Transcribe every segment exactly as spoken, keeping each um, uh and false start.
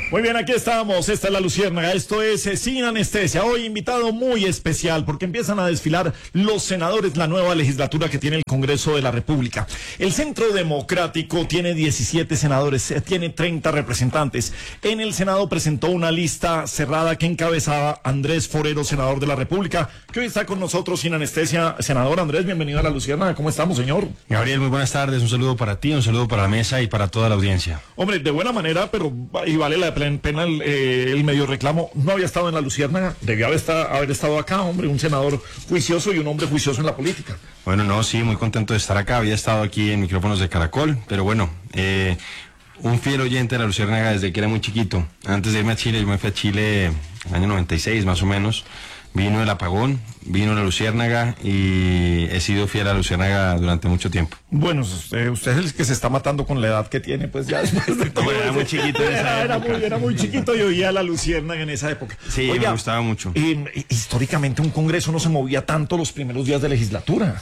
Muy bien, aquí estamos, esta es La Luciérnaga, esto es eh, Sin Anestesia, hoy invitado muy especial porque empiezan a desfilar los senadores, la nueva legislatura que tiene el Congreso de la República. El Centro Democrático tiene diecisiete senadores, eh, tiene treinta representantes. En el Senado presentó una lista cerrada que encabezaba Andrés Forero, senador de la República, que hoy está con nosotros Sin Anestesia. Senador Andrés, bienvenido a La Luciérnaga, ¿cómo estamos, señor? Gabriel, muy buenas tardes, un saludo para ti, un saludo para la mesa y para toda la audiencia. Hombre, de buena manera, pero y vale la pena el, eh, el medio reclamo. No había estado en La Luciérnaga, debió haber, está, haber estado acá, hombre, un senador juicioso y un hombre juicioso en la política. Bueno, no, sí, muy contento de estar acá, había estado aquí en micrófonos de Caracol, pero bueno, eh, un fiel oyente de La Luciérnaga desde que era muy chiquito. Antes de irme a Chile, yo me fui a Chile en el año noventa y seis más o menos. Vino el apagón, vino La Luciérnaga y he sido fiel a La Luciérnaga durante mucho tiempo. Bueno, usted, usted es el que se está matando con la edad que tiene, pues ya después de todo. Bueno, era muy chiquito en esa era, era, época. muy, era muy chiquito y oía La Luciérnaga en esa época. Sí, Oiga, me gustaba mucho. Eh, históricamente un congreso no se movía tanto los primeros días de legislatura.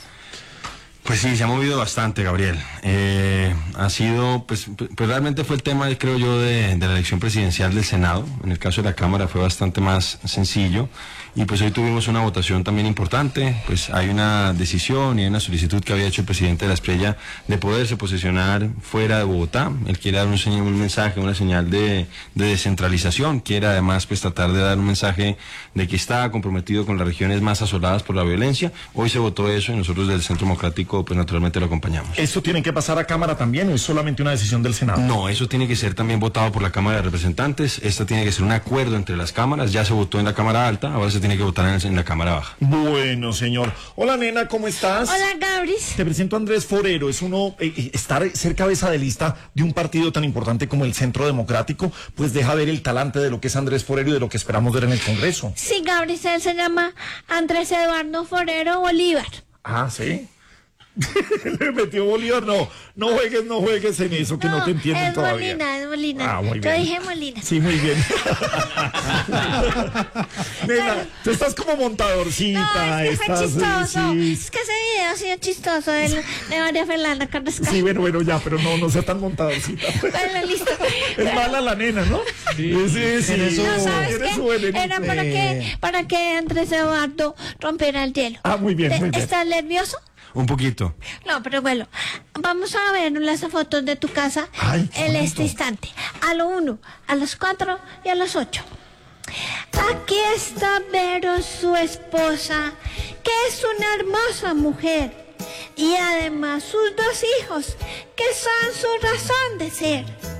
Pues sí, se ha movido bastante, Gabriel. Eh, ha sido, pues, pues realmente fue el tema, creo yo, de, de la elección presidencial del Senado. En el caso de la Cámara fue bastante más sencillo. Y pues hoy tuvimos una votación también importante. Pues hay una decisión y hay una solicitud que había hecho el presidente de la Espriella de poderse posicionar fuera de Bogotá. Él quiere dar un, un mensaje, una señal de, de descentralización. Quiere además pues tratar de dar un mensaje de que está comprometido con las regiones más asoladas por la violencia. Hoy se votó eso y nosotros del Centro Democrático pues naturalmente lo acompañamos. ¿Esto tiene que pasar a Cámara también o es solamente una decisión del Senado? No, eso tiene que ser también votado por la Cámara de Representantes. Esta tiene que ser un acuerdo entre las cámaras. Ya se votó en la Cámara Alta, ahora se tiene que votar en, en la Cámara Baja. Bueno, señor. Hola, nena, ¿cómo estás? Hola, Gabris. Te presento a Andrés Forero. Es uno, eh, estar ser cabeza de lista de un partido tan importante como el Centro Democrático, pues deja ver el talante de lo que es Andrés Forero y de lo que esperamos ver en el Congreso. Sí, Gabris, él se llama Andrés Eduardo Forero Bolívar. Ah, ¿sí? Le metió Bolívar, no, no juegues, no juegues en eso, que no, no te entienden es todavía. Molina, es Molina. Ah, muy bien. Yo dije Molina. Sí, muy bien. Nena, tú estás como montadorcita. No, es que estás, fue chistoso. Sí. Es que ese video ha sido chistoso de, de María Fernanda Carrascal. Sí, bueno, bueno, ya, pero no, no sea tan montadorcita. Bueno, listo. Es mala la nena, ¿no? Sí, sí, sí. Eso, no, ¿sabes eres qué? buena, Era para que, para que Andrés Eduardo rompiera el hielo. Ah, muy bien, muy bien. ¿Estás nervioso? Un poquito. No, pero bueno, vamos a ver las fotos de tu casa Ay, en este instante. A lo uno, a los cuatro y a los ocho. Aquí está Vero, su esposa, que es una hermosa mujer. Y además sus dos hijos, que son su razón de ser.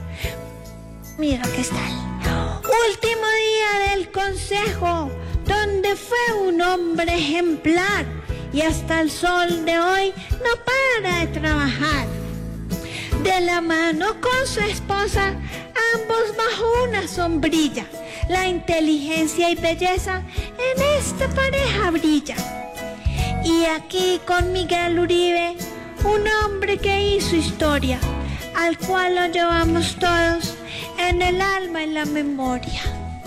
Mira que está el último día del consejo, donde fue un hombre ejemplar. Y hasta el sol de hoy no para de trabajar. De la mano con su esposa, ambos bajo una sombrilla. La inteligencia y belleza en esta pareja brilla. Y aquí con Miguel Uribe, un hombre que hizo historia, al cual lo llevamos todos en el alma y la memoria.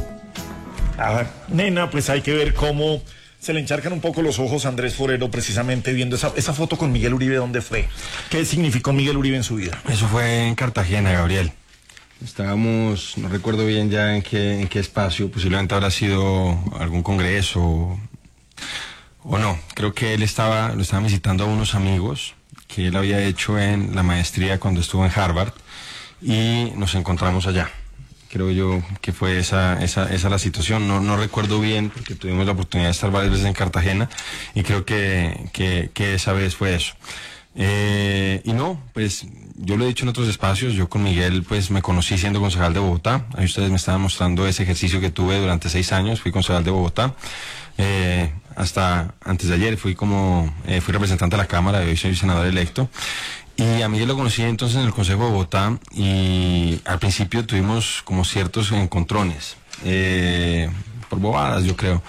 A ver, nena, pues hay que ver cómo se le encharcan un poco los ojos a Andrés Forero precisamente viendo esa, esa foto con Miguel Uribe. ¿Dónde fue? ¿Qué significó Miguel Uribe en su vida? Eso fue en Cartagena, Gabriel. Estábamos, no recuerdo bien ya en qué, en qué espacio, posiblemente habrá sido algún congreso o, o no. Creo que él estaba, lo estaban visitando a unos amigos que él había hecho en la maestría cuando estuvo en Harvard y nos encontramos allá. Creo yo que fue esa, esa, esa la situación. No, no recuerdo bien porque tuvimos la oportunidad de estar varias veces en Cartagena y creo que, que, que esa vez fue eso. Eh, y no, pues yo lo he dicho en otros espacios, yo con Miguel pues me conocí siendo concejal de Bogotá. Ahí ustedes me estaban mostrando ese ejercicio que tuve durante seis años, fui concejal de Bogotá. Eh, hasta antes de ayer fui como, eh, fui representante de la Cámara y hoy soy senador electo. Y a Miguel lo conocí entonces en el Consejo de Bogotá y al principio tuvimos como ciertos encontrones, eh, por bobadas yo creo.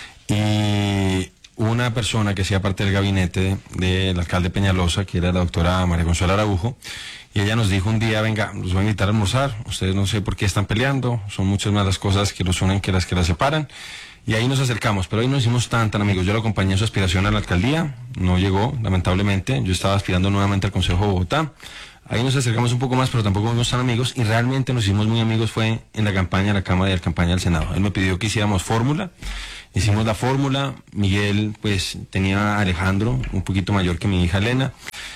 Y una persona que hacía parte del gabinete del alcalde Peñalosa, que era la doctora María Consuelo Araujo, y ella nos dijo un día, venga, los voy a invitar a almorzar, ustedes no sé por qué están peleando, son muchas más las cosas que los unen que las que las separan. Y ahí nos acercamos, pero ahí no hicimos tan, tan amigos. Yo lo acompañé en su aspiración a la alcaldía, no llegó, lamentablemente. Yo estaba aspirando nuevamente al Consejo de Bogotá. ahí nos acercamos un poco más, pero tampoco fuimos tan amigos, y realmente nos hicimos muy amigos fue en la campaña de la Cámara y la campaña del Senado. Él me pidió que hiciéramos fórmula, hicimos la fórmula. Miguel pues tenía a Alejandro, un poquito mayor que mi hija Elena,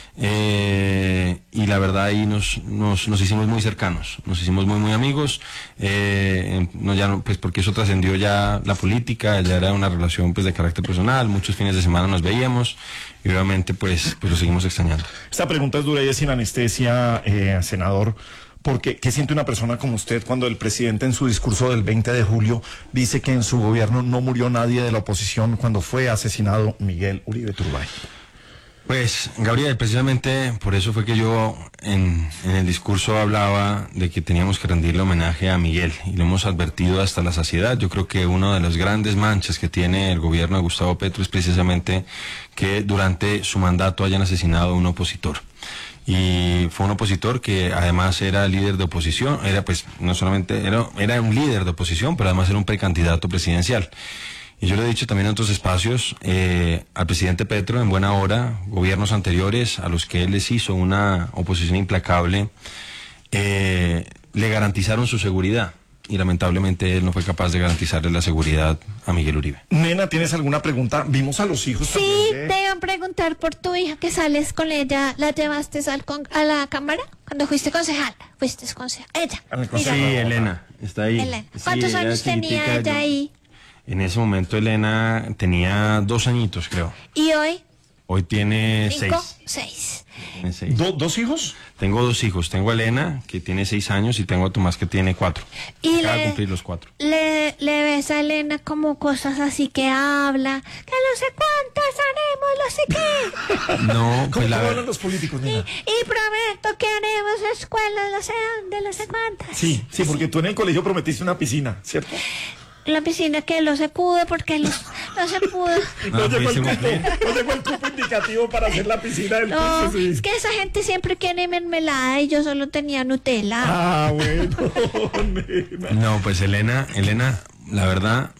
eh, y la verdad ahí nos, nos, nos hicimos muy cercanos, nos hicimos muy muy amigos, eh, no, ya no, pues porque eso trascendió ya la política, ya era una relación pues de carácter personal, muchos fines de semana nos veíamos, y obviamente pues, pues lo seguimos extrañando. Esta pregunta es dura y es sin anestesia, eh, senador, porque ¿qué siente una persona como usted cuando el presidente en su discurso del veinte de julio dice que en su gobierno no murió nadie de la oposición cuando fue asesinado Miguel Uribe Turbay? Pues, Gabriel, precisamente por eso fue que yo en, en el discurso hablaba de que teníamos que rendirle homenaje a Miguel, y lo hemos advertido hasta la saciedad. Yo creo que una de las grandes manchas que tiene el gobierno de Gustavo Petro es precisamente que durante su mandato hayan asesinado a un opositor. Y fue un opositor que además era líder de oposición, era pues no solamente, era, era un líder de oposición, pero además era un precandidato presidencial. Y yo le he dicho también en otros espacios, eh, al presidente Petro, en buena hora, gobiernos anteriores a los que él les hizo una oposición implacable, eh, le garantizaron su seguridad. Y lamentablemente él no fue capaz de garantizarle la seguridad a Miguel Uribe. Nena, ¿tienes alguna pregunta? Vimos a los hijos Sí, también de... te iba a preguntar por tu hija que sales con ella. ¿La llevaste al con- a la cámara? Cuando fuiste concejal. Fuiste concejal. Ella. Al Mira. consejo. Sí, Elena, está ahí. Elena. Sí, ¿Cuántos era años tenía chiquitica, ella yo- ahí? En ese momento Elena tenía dos añitos, creo. ¿Y hoy? Hoy tiene ¿Cinco? seis. Seis. Tiene seis. ¿Do- ¿Dos hijos? Tengo dos hijos. Tengo a Elena, que tiene seis años, y tengo a Tomás, que tiene cuatro. Y Acaba de le, cumplir los cuatro. le, le ves a Elena como cosas así que habla, que no sé cuántas haremos, no sé qué. No, ¿Cómo, pues la cómo ver- hablan los políticos, nena? Y prometo que haremos escuelas, no sé dónde, no sé cuántas. Sí, sí, porque tú en el colegio prometiste una piscina, ¿cierto? La piscina que no se pudo porque no, no se pudo. No, No, llegó el pues, cupo, no llegó el cupo indicativo para hacer la piscina del No, curso, sí. es que esa gente siempre quiere mermelada y yo solo tenía Nutella. Ah, bueno, nena. No, pues Elena, Elena, la verdad,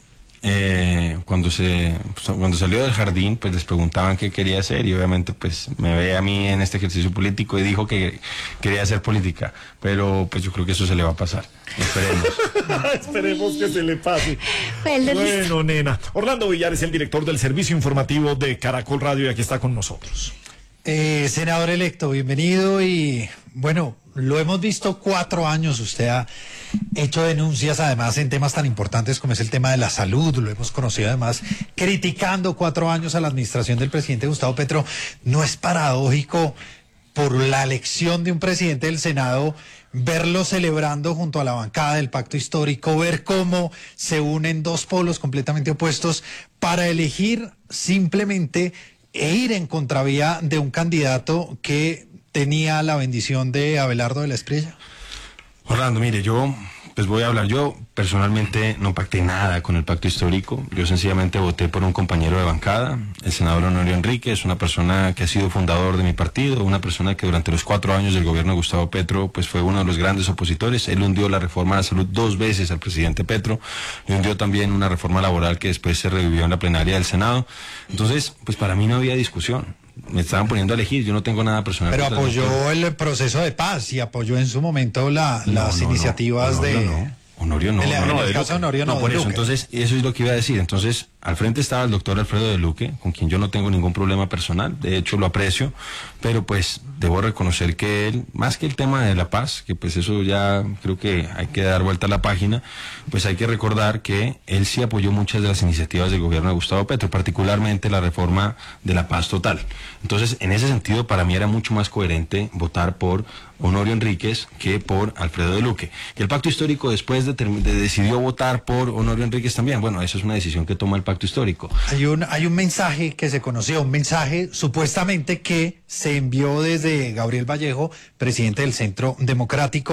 eh, cuando se cuando salió del jardín, pues les preguntaban qué quería hacer, y obviamente pues me ve a mí en este ejercicio político y dijo que quería hacer política, pero pues yo creo que eso se le va a pasar. Esperemos. Esperemos que se le pase. Pues, le- Bueno, nena. Orlando Villar es el director del servicio informativo de Caracol Radio y aquí está con nosotros. Eh, senador electo, bienvenido. Y bueno, lo hemos visto cuatro años. Usted ha hecho denuncias además en temas tan importantes como es el tema de la salud. Lo hemos conocido además criticando cuatro años a la administración del presidente Gustavo Petro. ¿No es paradójico por la elección de un presidente del Senado verlo celebrando junto a la bancada del pacto histórico, ver cómo se unen dos polos completamente opuestos para elegir simplemente e ir en contravía de un candidato que tenía la bendición de Abelardo de la Espriella? Orlando, mire, yo pues voy a hablar. Yo personalmente no pacté nada con el pacto histórico. Yo sencillamente voté por un compañero de bancada, el senador Honorio Enrique. Es una persona que ha sido fundador de mi partido, una persona que durante los cuatro años del gobierno de Gustavo Petro pues fue uno de los grandes opositores. Él hundió la reforma de la salud dos veces al presidente Petro, le hundió también una reforma laboral que después se revivió en la plenaria del Senado. Entonces, pues para mí no había discusión. Me estaban poniendo a elegir, yo no tengo nada personal. Pero contra el doctor. apoyó el proceso de paz y apoyó en su momento la, No, las no, no. iniciativas Honorio de... no. Honorio no. En el- no, en no, el de caso de Luque. Honorio no, No, por de eso, Luque. entonces, eso es lo que iba a decir. Entonces, al frente estaba el doctor Alfredo de Luque, con quien yo no tengo ningún problema personal, de hecho lo aprecio, pero pues debo reconocer que él, más que el tema de la paz, que pues eso ya creo que hay que dar vuelta a la página, pues hay que recordar que él sí apoyó muchas de las iniciativas del gobierno de Gustavo Petro, particularmente la reforma de la paz total. Entonces, en ese sentido, para mí era mucho más coherente votar por Honorio Enríquez que por Alfredo de Luque. Que el pacto histórico después de, de decidió votar por Honorio Enríquez también, bueno, eso es una decisión que toma el pacto histórico. Hay un, hay un mensaje que se conoció, un mensaje supuestamente que se envió desde Gabriel Vallejo, presidente del Centro Democrático,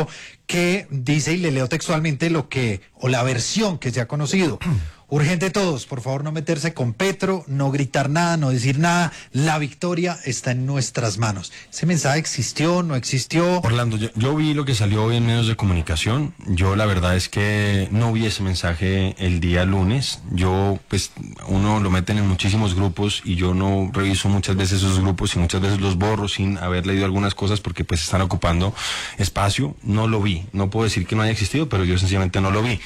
que dice, y le leo textualmente lo que, o la versión que se ha conocido. Urgente todos, por favor no meterse con Petro, no gritar nada, no decir nada, la victoria está en nuestras manos. ¿Ese mensaje existió, no existió? Orlando, yo, yo vi lo que salió hoy en medios de comunicación, yo la verdad es que no vi ese mensaje el día lunes, yo pues uno lo meten en muchísimos grupos y yo no reviso muchas veces esos grupos y muchas veces los borro sin haber leído algunas cosas porque pues están ocupando espacio, no lo vi, no puedo decir que no haya existido, pero yo sencillamente no lo vi.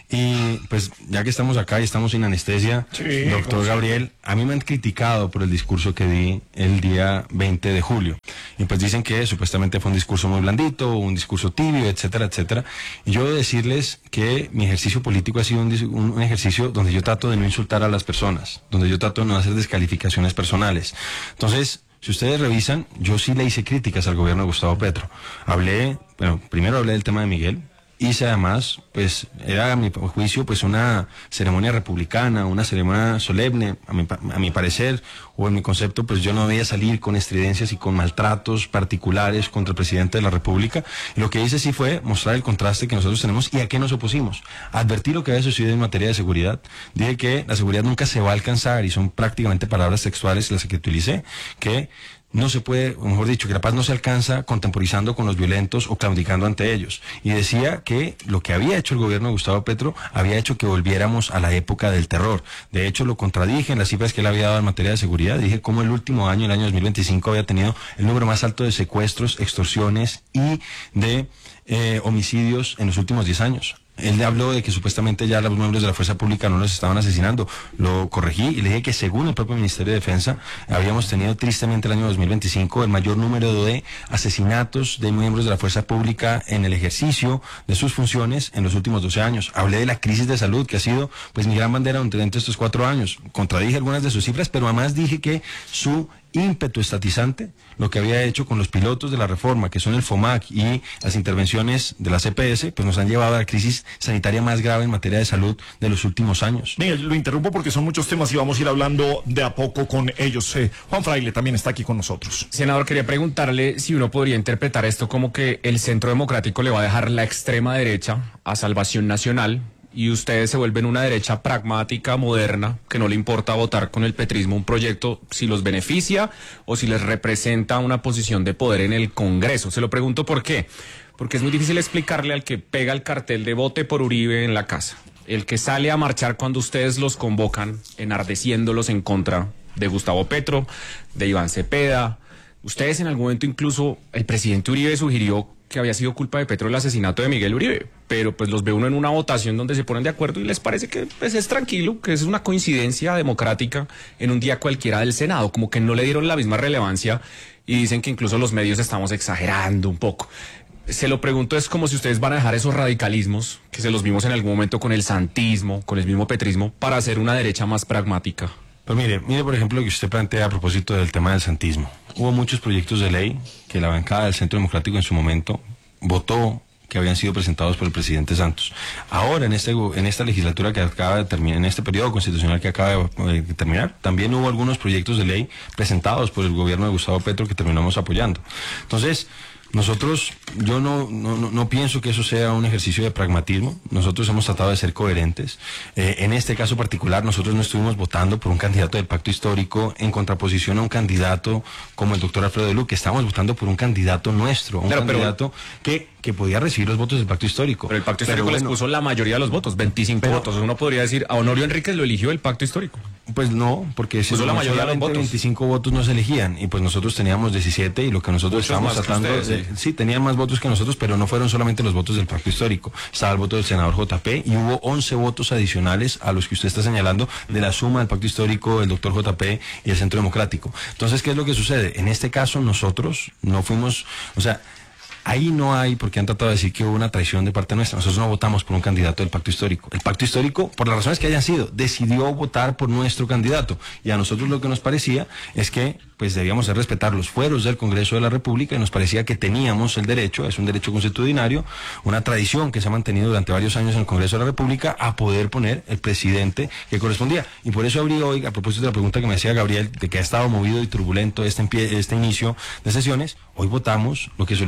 Y pues ya que estamos acá y estamos sin anestesia, sí, doctor Gabriel, a mí me han criticado por el discurso que di el día veinte de julio. Y pues dicen que supuestamente fue un discurso muy blandito, un discurso tibio, etcétera, etcétera. Y yo debo decirles que mi ejercicio político ha sido un, un ejercicio donde yo trato de no insultar a las personas, donde yo trato de no hacer descalificaciones personales. Entonces, si ustedes revisan, yo sí le hice críticas al gobierno de Gustavo Petro. Hablé, bueno, primero hablé del tema de Miguel. Hice además, pues, era a mi juicio, pues una ceremonia republicana, una ceremonia solemne, a mi, a mi parecer, o en mi concepto, pues yo no debía salir con estridencias y con maltratos particulares contra el presidente de la República. Y lo que hice sí fue mostrar el contraste que nosotros tenemos y a qué nos opusimos. Advertí lo que había sucedido en materia de seguridad. Dije que la seguridad nunca se va a alcanzar, y son prácticamente palabras textuales las que utilicé, que no se puede, o mejor dicho, que la paz no se alcanza contemporizando con los violentos o claudicando ante ellos. Y decía que lo que había hecho el gobierno de Gustavo Petro había hecho que volviéramos a la época del terror. De hecho, lo contradije en las cifras que él había dado en materia de seguridad. Dije cómo el último año, el año dos mil veinticinco, había tenido el número más alto de secuestros, extorsiones y de eh, homicidios en los últimos diez años. Él le habló de que supuestamente ya los miembros de la fuerza pública no los estaban asesinando. Lo corregí y le dije que según el propio Ministerio de Defensa habíamos tenido tristemente el año dos mil veinticinco el mayor número de asesinatos de miembros de la fuerza pública en el ejercicio de sus funciones en los últimos doce años. Hablé de la crisis de salud que ha sido pues mi gran bandera durante estos cuatro años. Contradije algunas de sus cifras, pero además dije que su ímpetu estatizante, lo que había hecho con los pilotos de la reforma, que son el FOMAC y las intervenciones de la C P S, pues nos han llevado a la crisis sanitaria más grave en materia de salud de los últimos años. Miguel, lo interrumpo porque son muchos temas y vamos a ir hablando de a poco con ellos. Eh, Juan Fraile también está aquí con nosotros. Senador, quería preguntarle si uno podría interpretar esto como que el Centro Democrático le va a dejar la extrema derecha a Salvación Nacional, y ustedes se vuelven una derecha pragmática, moderna, que no le importa votar con el petrismo un proyecto si los beneficia o si les representa una posición de poder en el Congreso. Se lo pregunto por qué. Porque es muy difícil explicarle al que pega el cartel de vote por Uribe en la casa, el que sale a marchar cuando ustedes los convocan, enardeciéndolos en contra de Gustavo Petro, de Iván Cepeda. Ustedes en algún momento incluso, el presidente Uribe sugirió que había sido culpa de Petro el asesinato de Miguel Uribe, pero pues los ve uno en una votación donde se ponen de acuerdo y les parece que pues es tranquilo, que es una coincidencia democrática en un día cualquiera del Senado, como que no le dieron la misma relevancia y dicen que incluso los medios estamos exagerando un poco. Se lo pregunto, es como si ustedes van a dejar esos radicalismos, que se los vimos en algún momento con el santismo, con el mismo petrismo, para hacer una derecha más pragmática. Pues mire, mire por ejemplo lo que usted plantea a propósito del tema del santismo. Hubo muchos proyectos de ley que la bancada del Centro Democrático en su momento votó que habían sido presentados por el presidente Santos. Ahora, en este en esta legislatura que acaba de terminar, en este periodo constitucional que acaba de terminar, también hubo algunos proyectos de ley presentados por el gobierno de Gustavo Petro que terminamos apoyando. Entonces, nosotros, yo no, no, no pienso que eso sea un ejercicio de pragmatismo. Nosotros hemos tratado de ser coherentes. Eh, en este caso particular, nosotros no estuvimos votando por un candidato del pacto histórico en contraposición a un candidato como el doctor Alfredo de Luque. Estábamos votando por un candidato nuestro, un claro, candidato pero... que... que podía recibir los votos del pacto histórico. Pero el pacto histórico bueno, les puso la mayoría de los votos, veinticinco pero, votos. Uno podría decir, a Honorio Enríquez lo eligió el pacto histórico. Pues no, porque si la mayoría de los votos. veinticinco votos no se elegían, y pues nosotros teníamos diecisiete, y lo que nosotros Muchos estábamos tratando, ustedes, sí. sí, tenían más votos que nosotros, pero no fueron solamente los votos del pacto histórico. Estaba el voto del senador J P, y hubo once votos adicionales a los que usted está señalando, de la suma del pacto histórico, el doctor J P y el Centro Democrático. Entonces, ¿qué es lo que sucede? En este caso, nosotros no fuimos, o sea, ahí no hay, porque han tratado de decir que hubo una traición de parte nuestra. Nosotros no votamos por un candidato del pacto histórico. El pacto histórico, por las razones que hayan sido, decidió votar por nuestro candidato. Y a nosotros lo que nos parecía es que pues debíamos de respetar los fueros del Congreso de la República, y nos parecía que teníamos el derecho, es un derecho consuetudinario, una tradición que se ha mantenido durante varios años en el Congreso de la República, a poder poner el presidente que correspondía. Y por eso abrí hoy, a propósito de la pregunta que me hacía Gabriel, de que ha estado movido y turbulento este, este inicio de sesiones, hoy votamos lo que solicitó el doctor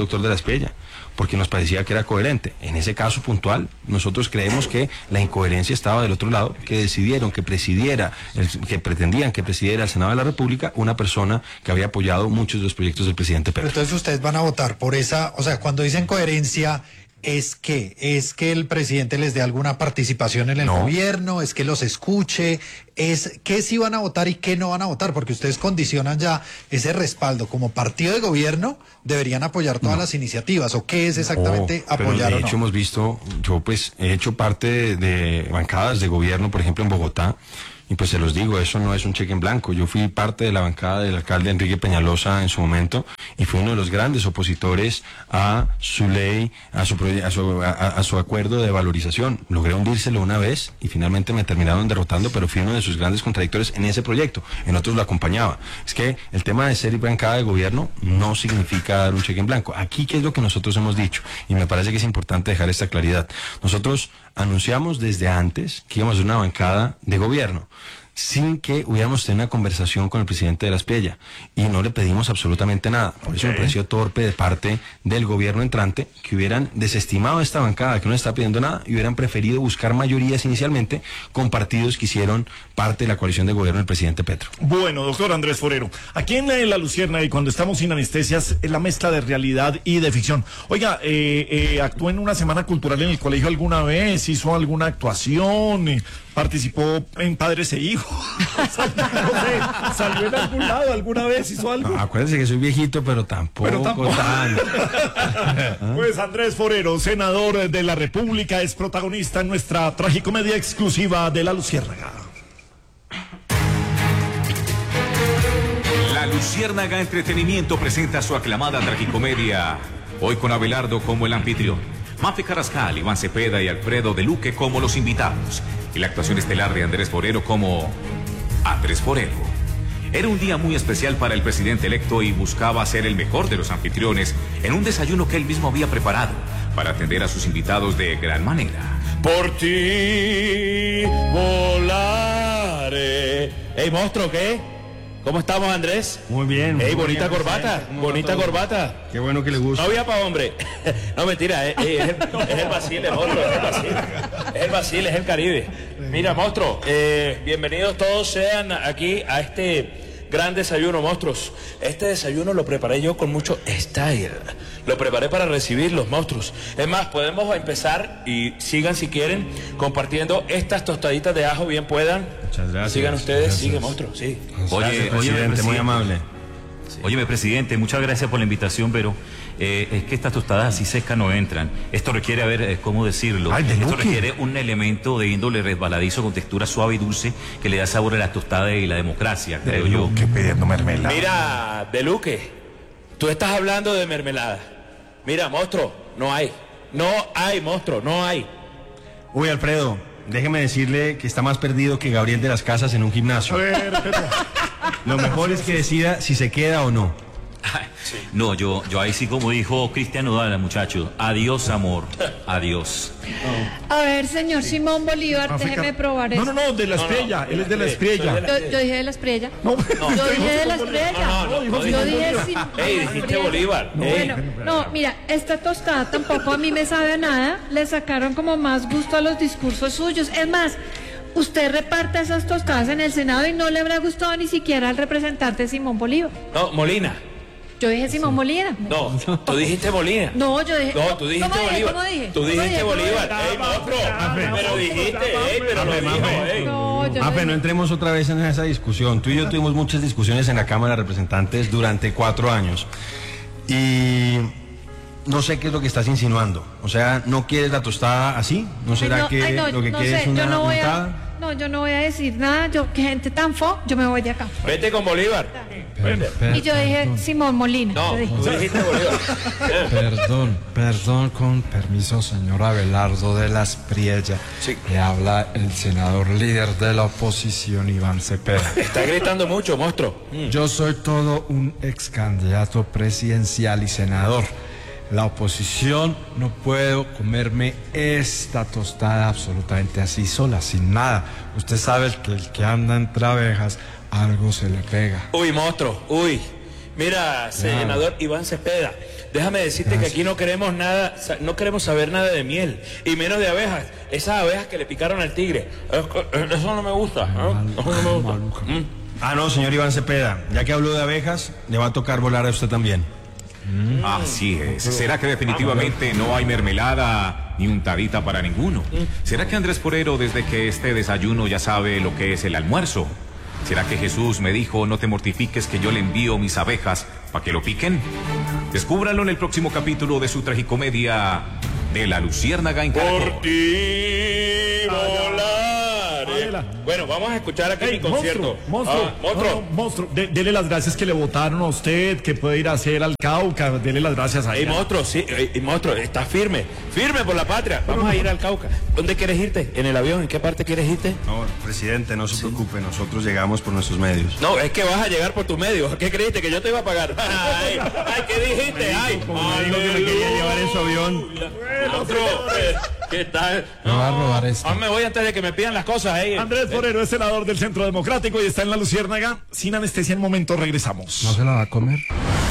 doctor de la Espriella, porque nos parecía que era coherente. En ese caso puntual, nosotros creemos que la incoherencia estaba del otro lado, que decidieron que presidiera, el, que pretendían que presidiera el Senado de la República una persona que había apoyado muchos de los proyectos del presidente Petro. Pero entonces ustedes van a votar por esa, o sea, cuando dicen coherencia, ¿es que ¿Es que el presidente les dé alguna participación en el No. gobierno? ¿Es que los escuche? ¿Es qué sí van a votar y qué no van a votar? Porque ustedes condicionan ya ese respaldo. Como partido de gobierno, deberían apoyar todas No. las iniciativas. ¿O qué es exactamente Oh, pero apoyar de o no? hecho hemos visto, yo pues he hecho parte de, de bancadas de gobierno, por ejemplo en Bogotá, y pues se los digo, eso no es un cheque en blanco. Yo fui parte de la bancada del alcalde Enrique Peñalosa en su momento y fui uno de los grandes opositores a su ley, a su, proye- a su, a, a su acuerdo de valorización. Logré hundírselo una vez y finalmente me terminaron derrotando, pero fui uno de sus grandes contradictores en ese proyecto. En otros lo acompañaba. Es que el tema de ser bancada de gobierno no significa dar un cheque en blanco. Aquí, ¿qué es lo que nosotros hemos dicho? Y me parece que es importante dejar esta claridad. Nosotros anunciamos desde antes que íbamos a una bancada de gobierno, sin que hubiéramos tenido una conversación con el presidente de la Espriella, y no le pedimos absolutamente nada. Por eso me pareció torpe de parte del gobierno entrante que hubieran desestimado esta bancada, que no le está pidiendo nada, y hubieran preferido buscar mayorías inicialmente con partidos que hicieron parte de la coalición de gobierno del presidente Petro. Bueno, doctor Andrés Forero, aquí en la, en la Lucierna y cuando estamos sin anestesias, es la mezcla de realidad y de ficción. Oiga, eh, eh, actuó en una semana cultural en el colegio alguna vez, hizo alguna actuación, eh, participó en Padres e Hijos, no sé, salió en algún lado alguna vez, hizo algo. No, acuérdense que soy viejito, pero tampoco, Pero tampoco. tan. Pues Andrés Forero, senador de la República, es protagonista en nuestra tragicomedia exclusiva de La Luciérnaga. La Luciérnaga Entretenimiento presenta su aclamada tragicomedia, hoy con Abelardo como el anfitrión, Mafe Carrascal, Iván Cepeda y Alfredo de Luque como los invitados, y la actuación estelar de Andrés Forero como Andrés Forero. Era un día muy especial para el presidente electo y buscaba ser el mejor de los anfitriones en un desayuno que él mismo había preparado para atender a sus invitados de gran manera. Por ti volaré. Ey, monstruo, ¿qué? ¿Cómo estamos, Andrés? Muy bien. Ey, muy bonita bien, corbata, presidente. ¿Cómo va bonita todo? corbata. Qué bueno que le gusta. Novia pa' hombre. No, mentira, eh, eh, es, el, es el Basil, el otro, es el Basil. Es el Basil, es el Caribe. Mira, monstruo, eh, bienvenidos todos sean aquí a este gran desayuno, monstruos. Este desayuno lo preparé yo con mucho style. Lo preparé para recibir los monstruos. Es más, podemos empezar y sigan si quieren compartiendo estas tostaditas de ajo, bien puedan. Muchas gracias. Sigan ustedes, Gracias. sigue, monstruo, sí. Oye, Gracias, oye, presidente, muy presidente. amable. Óyeme, presidente, muchas gracias por la invitación, pero eh, es que estas tostadas así secas no entran. Esto requiere, a ver, eh, ¿cómo decirlo? Ay, de Esto Luque. requiere un elemento de índole resbaladizo con textura suave y dulce que le da sabor a la tostada y la democracia, creo yo. Que pidiendo mermelada. Mira, De Luque, tú estás hablando de mermelada. Mira, monstruo, no hay. No hay, monstruo, no hay. Uy, Alfredo, déjeme decirle que está más perdido que Gabriel de las Casas en un A gimnasio. ver, pero... Lo mejor es que decida si se queda o no. Ay, no, yo, yo ahí sí, como dijo Cristian Nodal, muchacho. Adiós, amor. Adiós. A ver, señor Simón Bolívar, África- déjeme probar No, esto. no, no, de la Espriella, él es de la Espriella. Yo, yo dije de la Espriella. No, Yo dije de la Simón Espriella. No, no, no, Yo no, dije Bolívar. Simón Ey, dijiste Espriella. Bolívar. Ey. Bueno, no, mira, esta tostada tampoco a mí me sabe a nada. Le sacaron como más gusto a los discursos suyos. Es más, usted reparte esas tostadas en el Senado y no le habrá gustado ni siquiera al representante Simón Bolívar. No, Molina. Yo dije Simón Bolívar. No, tú dijiste Molina. No, yo dije. No, tú dijiste ¿Cómo dije? Bolívar. ¿Cómo dije? Tú ¿Cómo dijiste dije? ¿Cómo Bolívar. dije? Ey, monstruo. Pero dijiste, ey, pero lo dijo, ey. No, yo no Mafe, no dije. entremos otra vez en esa discusión. Tú y yo tuvimos muchas discusiones en la Cámara de Representantes durante cuatro años. Y no sé qué es lo que estás insinuando. O sea, ¿no quieres la tostada así? ¿No será Ay, no, que ay, no, lo que no quieres sé, es una yo no voy untada? a, no, yo no voy a decir nada. Yo, que gente tan fo, yo me voy de acá. Vete con Bolívar. Y yo dije Simón Molina. No, yo dije. tú dijiste Bolívar. Perdón, perdón, con permiso, señor Abelardo de la Espriella. Sí. Le habla el senador líder de la oposición, Iván Cepeda. Está gritando mucho, monstruo. Yo soy todo un ex candidato presidencial y senador. La oposición no puedo comerme esta tostada absolutamente así sola, sin nada. Usted sabe que el que anda entre abejas, algo se le pega. Uy, monstruo, uy. Mira, senador Iván Cepeda, déjame decirte Gracias. que aquí no queremos nada, no queremos saber nada de miel, y menos de abejas. Esas abejas que le picaron al tigre. Eso no me gusta. ¿no? Eso no me gusta. Mm. Ah, no, señor Iván Cepeda, ya que habló de abejas, le va a tocar volar a usted también. Mm. Así es. ¿Será que definitivamente no hay mermelada ni untadita para ninguno? ¿Será que Andrés Porero, desde que este desayuno, ya sabe lo que es el almuerzo? ¿Será que Jesús me dijo, no te mortifiques, que yo le envío mis abejas para que lo piquen? Descúbralo en el próximo capítulo de su tragicomedia de La Luciérnaga en Caracol. Por ti volar. Bueno, vamos a escuchar aquí hey, mi concierto. Monstruo, ah, monstruo. No, no, monstruo. De, dele las gracias que le votaron a usted, que puede ir a hacer al Cauca. Dele las gracias a él. Hey, monstruo, sí, hey, monstruo, está firme. Firme por la patria. Vamos a ir al Cauca. ¿Dónde quieres irte? ¿En el avión? ¿En qué parte quieres irte? No, presidente, no se sí. preocupe. Nosotros llegamos por nuestros medios. No, es que vas a llegar por tus medios. ¿Qué creíste? ¿Que yo te iba a pagar? Ay, ay ¿qué dijiste? Ay, ay, dijo que me quería llevar en su avión. Monstruo, ¿qué tal? No, no va a robar esto. Ah, me voy antes de que me pidan las cosas. Hey. Andrés Porero es senador del Centro Democrático y está en La Luciérnaga. Sin anestesia, en un momento regresamos. ¿No se la va a comer?